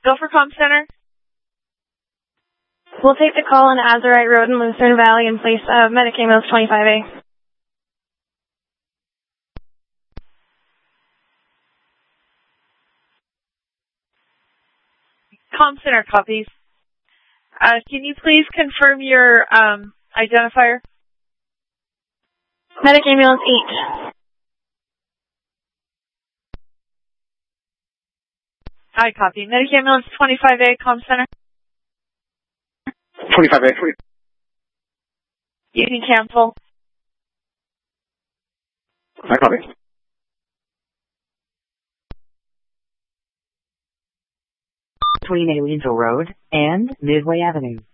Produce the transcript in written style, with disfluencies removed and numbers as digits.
Go for Comm Center. We'll take the call on Azurite Road in Lucerne Valley in place of Medic Ambulance 25A. Comm Center copies. Can you please confirm your identifier? Medic Ambulance 8. I copy. Medic Ambulance 25A, Comm Center. 25A. You can cancel. I copy. Between Aliensville Road and Midway Avenue.